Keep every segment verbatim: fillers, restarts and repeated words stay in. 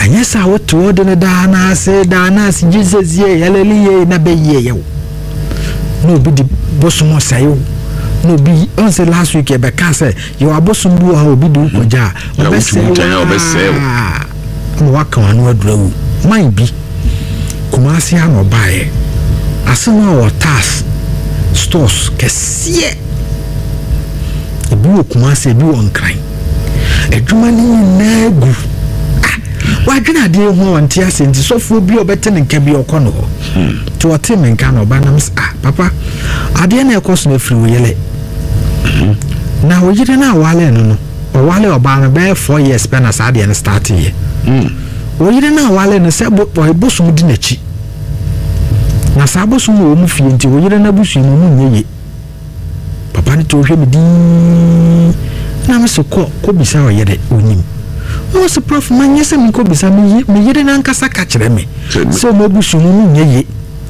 anyesa what to order dana say dana Jesus ye hallelujah na be ye yo no be the bosom sayo no be on say last week e be ka say you abosom bu ha obi du koja obese obese no waka wanu adurawu man bi kumasi ano bae asema wa tas stores kesiye ebi wo kumasi ebi wo nkran edwuma ni na gu wa dwena de ho wonte ase nti sofo bi obete ne nka bi okono ho to wote me nka no ba na ah papa ade na ekoso na firi wo yele na wo yire na wale no no o wale oba na be four years pe na sa de na start ye wo yire na wale no se bo bosom di na chi na sa bosom wo mu fie nti wo yire na busu mu mu nyeye papa ni to hwe me di na me so ko ko bisa wo yire onim no se prof man yesa mi ko bisa me me yire na nkasa ka kire me so mo busu mu nyeye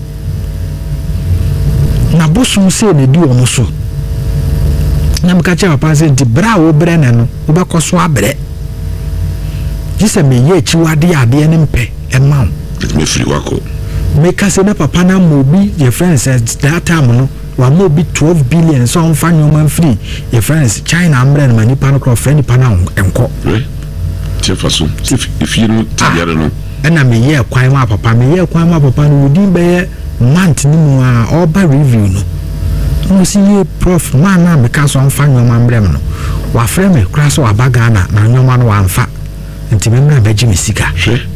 na bosom se na di wo mo so na me ka che papa se nti bra wo bre na no wo be koso abre jise me ye chi wade ade ne mpe e ma me free wako me ka se na papa na mobi your friends at that time no wa mobi twelve billion so on fan human free your friends China ambre na mani pan cross friend pan enko chefaso if you no tiare no na me ye kwan ma papa me ye kwan ma papa no wodi be month ni mu a oba review no no si ye prof man na me ka so on fan human ambre no wa frame me kra so abaga na na nyoma no wa amfa nti me mra ba jimi sika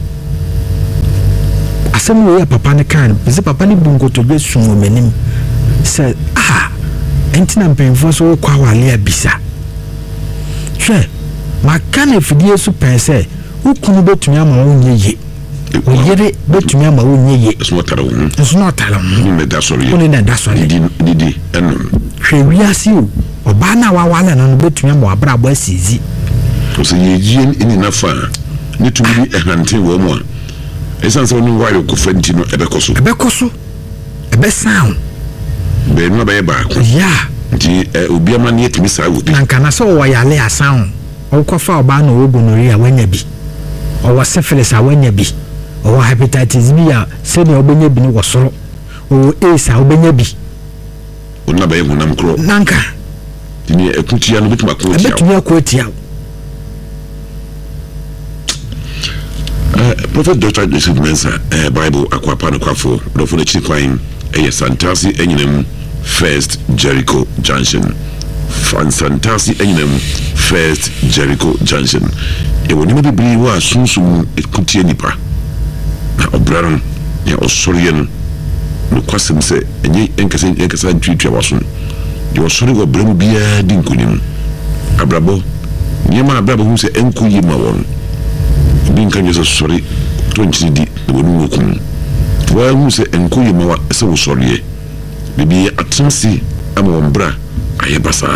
asem wo ya papa ne kan bize papa ne bunkoto je sumo menim say ah entina mpenfo so kwa wale abisa hwe makane fidie su pense ukunu betumi ama wo nyeye oyere betumi ama wo nyeye so tara wo so no tara ni me da sori ni na da sori di di enum hwe wiase o oba na wa wale na no betumi ama abra abo asizi so ye jien ini na fa ni tumi ehante wo mu a esan so no wire ko fanti no ebekoso ebekoso ebe sound be no be ba ko ya nti obi ama ne yetimi sa wo bi nanka na so wo yale a sound o ko fa oba na wo gonorrhea wanya bi o wa syphilis a wanya bi o wa hepatitis B a se ne obenya bi ni wo soro o AIDS a obenya bi o na be hunam kro nanka ni ekutia no bituma ko tia betumi akotia Uh, Prophet Doctor Joseph Mensa, uh, Bible Aquapano Kwafo, Rofuna Chikwine, a Santasi Eninem, First Jericho Junction. Fan Santasi Eninem, First Jericho Junction. E woni me bibiri wa sunsun ekutie nipa. Na obraron ya osorien no kwasem se enye enkase enkase twitwa waso. Ye osori wo brem bia di nkunim. Abrabo. Nyema abrabo hu se enkuyi ma won. Bin kan yeso sorry twenty di wonu wokum wa hu se enkoyi ma wa se wo sorry bibi atensi ama wombra aye basa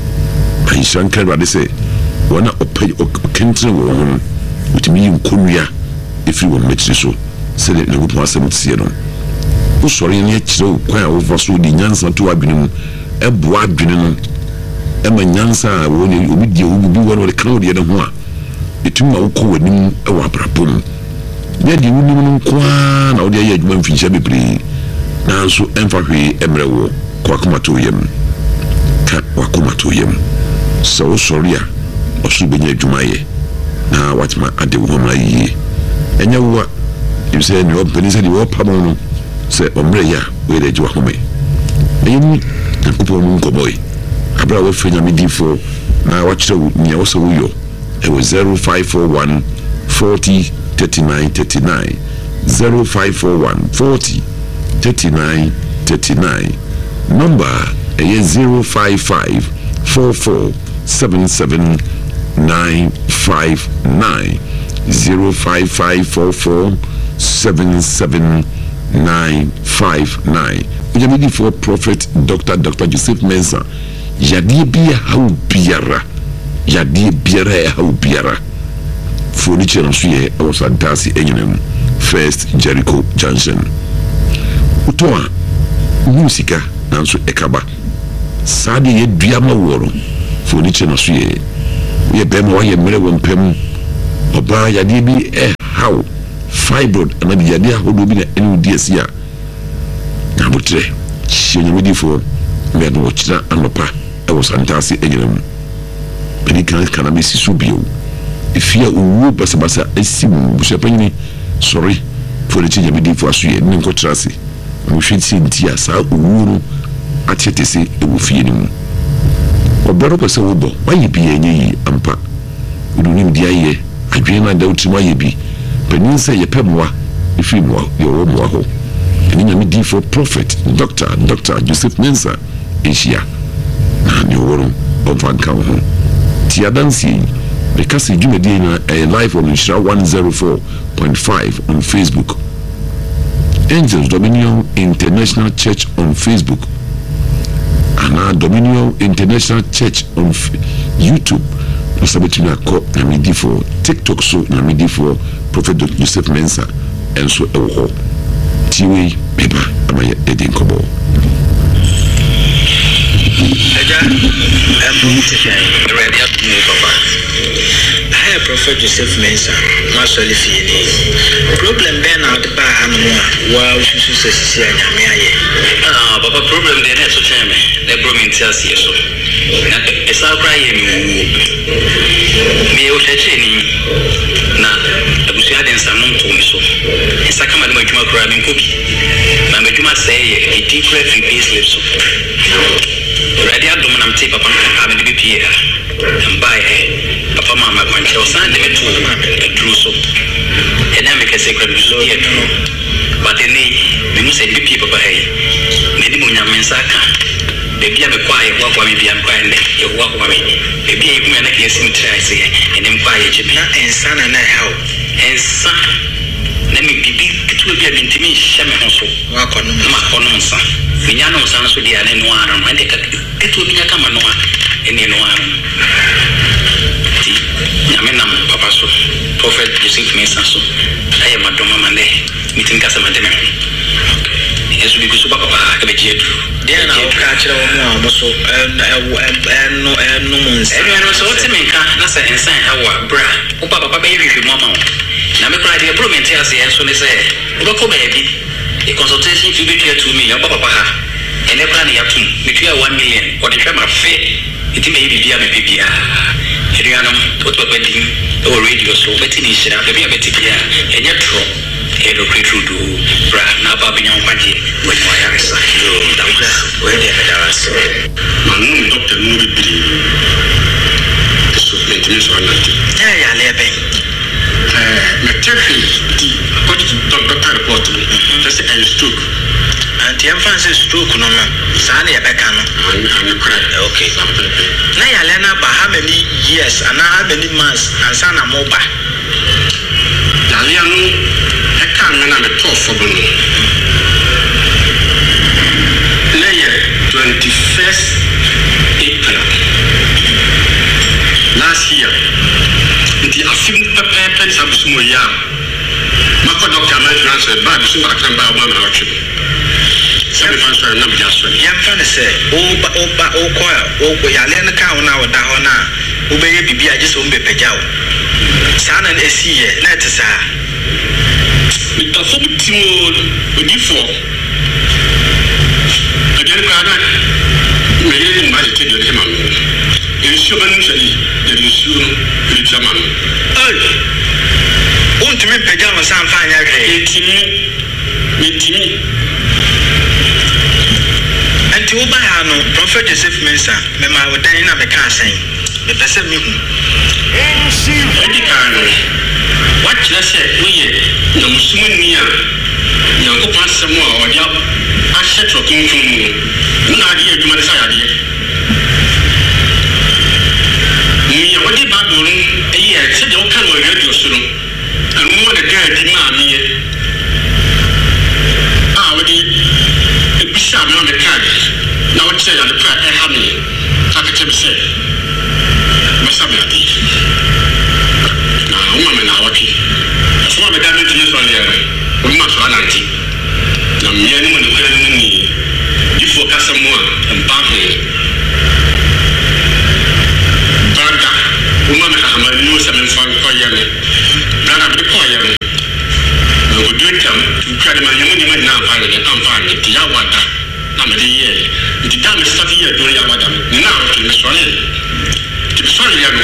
ayi shankar ba de se wana opai okentre wo hon utimi nkonua efiri wo metri so se le ne gupo asem tsie no wo sorry ne kire kwan a wo faso di nyansa to adwene eboa adwene no e ma nyansa wo ne obi die wo bi wo no kan wo de ne ho a etuma wo ko wanim e wa brabom ya di wunim no kwa na wo de ya adwuma mfinche bebre na so emfa hwe emre wo kwa komato yem ka wa komato yem so sorry a o su benya adwuma ye na watima ade wo ma yi enya wo you say no beni say wo pa mo no say omre ya we de jwa home eyi na kupo no ko boy abra wo fenya me difo na wa kire wo nia wo so wo yo it was zero five four one forty thirty-nine thirty-nine zero five four one forty thirty-nine thirty-nine number is zero five five four four seven seven nine five nine zero five five four four seven seven nine five nine. Ujamidi for Prophet Doctor Doctor Joseph Mensa yadi biya hau biara yadi biara hau biara furniture no so ye was Santasi Eninem First Jericho Junction utoa musika nanso ekaba sade ye duama woro furniture no so ye ye bema wa ye mere wompem oba yadi bi e haw fibroid ana bi yade ahodo bi na enu di asia abotre shenyamedi fo me do chira anopa e wo santase enyinam beni kan kana be sisu bio ifia owu basabasa asimu bushapanyini sorry for the shenyamedi fo aso ye ni nkotrase mo hweti ntia sa owu no atetese e wo fie ni mu obero pese wo bo waye bi enyi ampa udunim dia ye adwen na da utima ye bi penin se ye pemwa ifi mo ye wo mo ho eni nyame di for prophet doctor doctor Joseph Mensah Asia na ni woro on kan ho ti adansi because jumedi na a live on Shira one oh four point five on Facebook. Angels Dominion International Church on Facebook and Dominion International Church on F- YouTube. Sabeti na ko na midi for TikTok so na midi for Prophet Joseph Mensah and so ewo tiwe beba amaya edin kobo Eja em tete ready up me papa I Prophet Joseph Mensah masoli fini problem be na de ba hanu wa ususu sesi anyame aye ah papa problem de na so cheme le brominti asie so na esa cry me me o cheche ni na abusia den sanom to me so esa kama de madwuma kura me kobi na madwuma say e di kura free base lip so ready adom na mte papa nka me de bpie mbai papa mama kwanche osan de metu e dru so e na me kese kura bi so ye dru but any me mu say bpie papa hey me di mo nyame nsaka bebi a me kwae wa kwa me bia me kwae ne ye wa kwa me bebi e kuma na ke sim try say ene me kwae je na ensa na na how ensa na me bibi kitu bia me ntimi hye me ho so wa kono ma kono nsa me nya no nsa so dia ne no ara no ende ka kitu bi nya kama no a ene no ara ti nya me nam papa so Prophet Joseph Mensah so aye madoma mane mitin ka sama de me yesu bi kusuba papa ka be jedu dia na o ka kire wo mo mo so en no en no monsa e no so ti menka na se ensan hawa bra o papa papa be hwehwe mama na me kra de promise ase en so ne se o ko be bi e consultation fi be to me ya papa ha ene kra na ya tum me tua one million o de hwe ma fe iti me bi bia me bibia eriano to to be din o radio so beti ni shira be bia beti bia enye tro Hello, Cretudo, Bra, Nababian Paji, with my eyes. You, Douglas, where they had us. Manu, Doctor Nuri Billy. So, maintenance on that. Yeah, yeah, living. Material, what is Doctor report? Just a stroke. And the infant is stroke, no man. Sani, a becano. And correct. Okay. Now, Lena, by how many years and how many months and Sana Moba? Daliano. I can't remember the top for Bruno. Layer twenty-first April last year. The Afim Pepper Sabsumoya. Mako Doctor Madras, a bad super can buy one out. Seven months for a number just for young fan say, Oba Oba Okoya, Oko Yalena Cow now, Dahona, Ubay Bibi, I just won't be Pejao. San and S C, let us say. The top team before again, Ghana may invite the German. It is human, there is soon the German. Oh, won't you make pajamas and find out? And to Obahano, Prophet Joseph Mensah, Mema would die in a mecassin, the person me. What you said, we no Sumania, young Pass some more, or Yap, I said to King King, no idea to my side. Me, what did Babylon, a year, said, don't come with radio soon, and more the girl did not me. Ah, what did it be shabby on the card? Now, what say on the prayer, I have me, I can say, Masabi. Woman, I watch it. That's why I'm damaged in this one here. We must run at it. Now, me and women who me, you focus on more and bang. Brother, woman, I'm a new seven fun for you. Brother, be quiet. de ma nyamo nyama na pa de am pa de ti ya wada na me de ye ti da me start ye do ya wada ni na o me so ye ti so ye ya me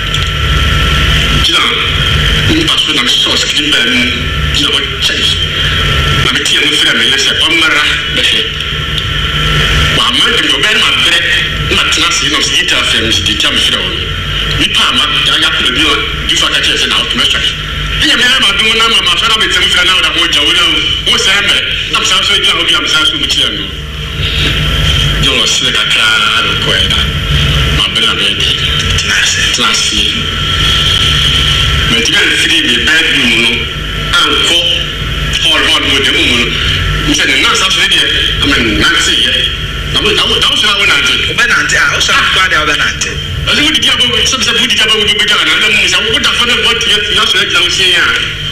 jina ni pa so na me so se ti be mu jina o check na me ti mo fira me le se pamara be he wa ma de do be ma bre ma tna si no si ta fe me si ti am fira o ni pa ma ya ya ko bi o di fa ka che se na o me so ya me ma du na ma ma fara be tem fira na da ko jawo na o se me am sa so ja o bi am sa so mu ti ando yo se ka ka ro ko eta ma be na be tna se tna si me ti ga free be bedroom no anko hall hall mo de mo no mi se na sa so de I mean na se ye na mo na mo da so na wo na nte o be na nte a o sa kwa de o be na nte ali mo di ya bo so so bu di ya bo bu be na na mo sa wo da fa na bo ti ya so ya o se ya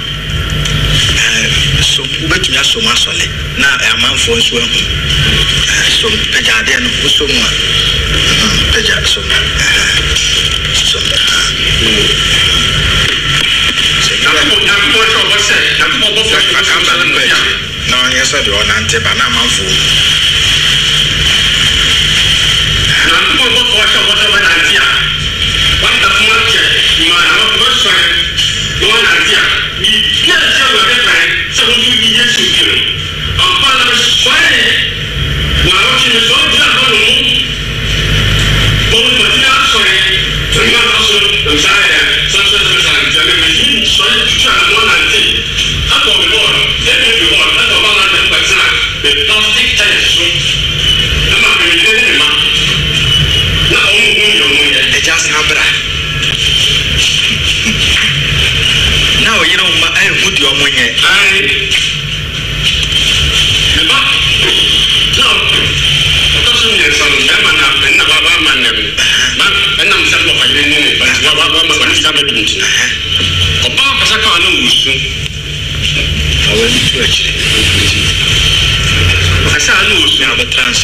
so ubetumi aso masole na amanfo nso ahu so peja de no so mu peja so so na mo na mo so bo se na mo bo fo akamba no peja no yes de ona ante ba na amanfo na mo bo fo so bo so ba na tia what the fuck ma na mo so no na tia ni ya se wa de pa so mo ni ye so kiro am pa na so ye na o ti so ja no no mo mo ti na so ye so ni na so o sa ye so so so sa ja le ni so ye ti ja no na ti ha ko me bo e me bi bo na to ba na de pa sa the plastic type so na ma be ni ni ma na o mo yo mo ye e just na bra now you know my I put your money ai me ba no to so ni so me ma na me na ba ba ma ne ba ba na msa ko fa ni ni ba ba ba ba ma ni sa be dum ti o ba ka sa ka na wusu awe ni tu akire ka sa na wusu na ba transa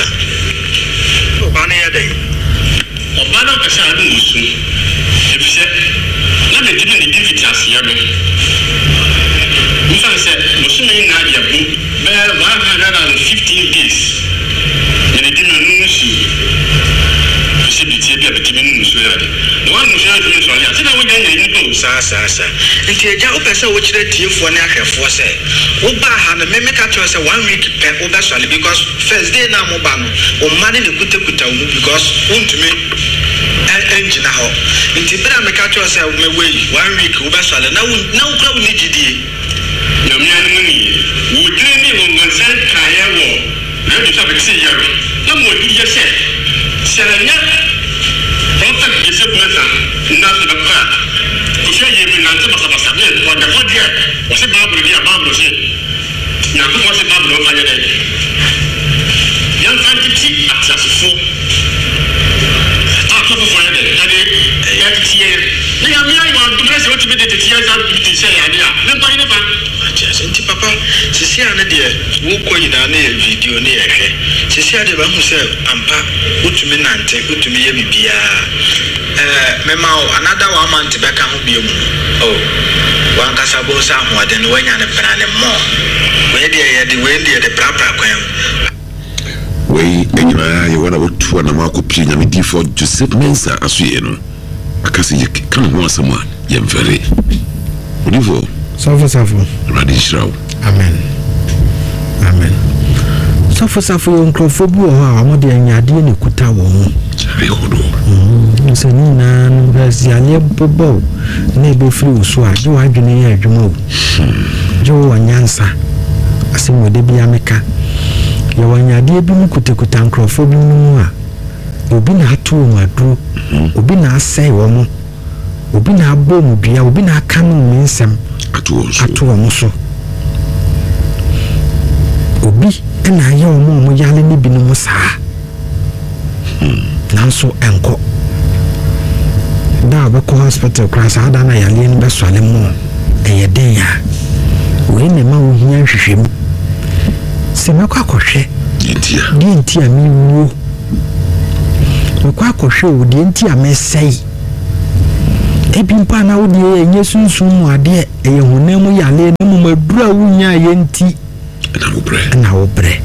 o ba na ya dai o ba na ka sa na wusu e bi se na me dibi ni divi tasi ya no mi fa se mo so ni na ya bu be one hundred fifteen days ni dibi no nusu se bi ti bi bi mi nusu ya de no one nusu ya bi so ya se na wo nya ni ko sa sa sa nti eja o pese wo kire tiefo ne ahwefo se wo ba ha na me meka to se one week pe wo be swale because first day na mo ba no o ma ne kuta kuta wo because untumi engine ho nti bra meka to se me we one week wo be swale na na wo kra wo ni gidie na mi anu ni wo dire ni wo ngan ka ya wo na bi sa be se ya na mo di ya se se na prophet Joseph Mesa na se ba ko se ye mi na se ba sa ba sa ne ko da ko dia o se ba bru dia ba bru se na ko se ba bru fa ya de yan fan ti ti atsafo ah ko fo ya de ade ya ti ye ni ya mi ayi wa du se o ti be de ti ya sa ti se ya dia ne ba ni ba nti papa sisi ane de wo koyi na na video ne yehwe sisi ade ba hu se ampa utumi nante utumi ye bibia eh mema o another one month beka ho bia mu oh wan kasa bo sa ho ade no wanya ne pra ne mo we de ye de we de de pra pra kwan we enyima ye wana otu na makopi nyame difo Joseph Mensah asuye no akasi ye kan ho asama ye mfere onivo Safo safo. Radishraw. Amen. Amen. Safo safo yo nkrofo bi wo ha amode anyade ne kuta wo ho. Chare hodo. Mm, se ni na no gasi ale bobo na ebe firi usu a je wa adwene ya adwuma o. Je wo anyansa. Asemo de bia meka. Ye wanyade bi mu kuta nkrofo bi mu a obi na ato mu aduro. Obi na asai wo mo. Obi na abo mu bia, obi na aka no mensem. Atu omo so obi na ya omo omo yale ni bi no mo saa nanso enko da ba ko hospital class ada na yale ni be swale mo eye den ya we ne ma wo hia hwehwem se mekwa kohwe Intia di intia mi wo mekwa kohwe o di intia mesai ebimpa na wo de enye sunsun mu ade eye honam yale na mu madura wunya ye nti na wo bre na wo bre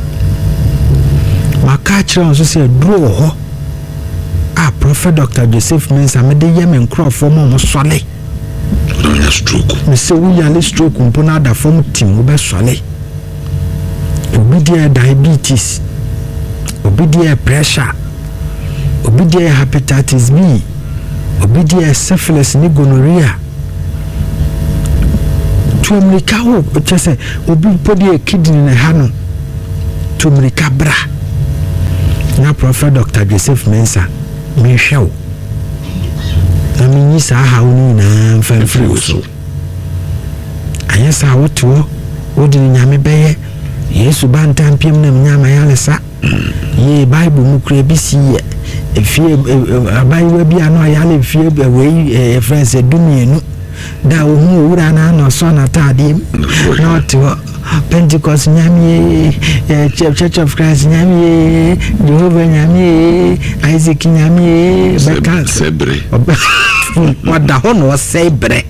maka kire on so say duro ho a Prophet Doctor Joseph Mensah me de ye me nkrofo mo mo sole na stroke me say wo ya le stroke mpo na da form team wo be sole obi dey diabetes obi dey pressure obi dey hepatitis B obi dey syphilis ni gonorrhea to America ho chese obi podi kidney na ha no to America bra na Prophet Doctor Joseph Mensah me hwew na me ni sa ha woni na mfa free so ayesa woto wodi nyame beye Yesu bantam piem na nyama yale sa ye Bible mu kura bi si ye efie abayiwa bi ano yale efie we friends edumienu da wo hu wura na no so na tade na oto Pentecost nyame Church of Christ nyame Jehovah nyame Isaac nyame beka sebre wada ho no sebre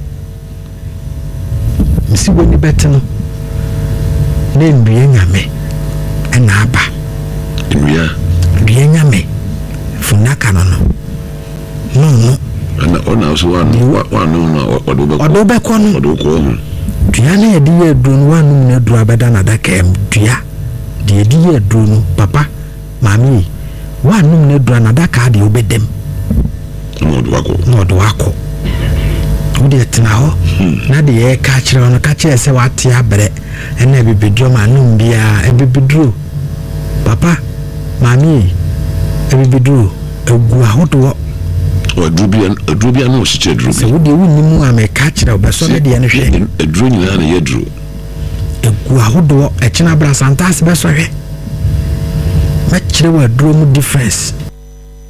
misi woni beteno na ndue nyame na aba ndua ndue nyame funaka no no no no ana ona so wa wa no na odo be odo be ko no odo ko ho dua na yedi ye drone wanu na dua beda na da kem dua de yedi ye drone papa mami wanu na dua na da ka de obedem no odo wako no odo wako ode tena ho na de ye ka kire no ka kire se wate abre ena bibidro manum bia ebibidro papa mami ebibidro egu ahodo Drubian, Drubian, no, she drew. So, would you win a catcher of a solid and a drew in a year drew. A guahudo, a chinabra santas besore. Much there were drum difference.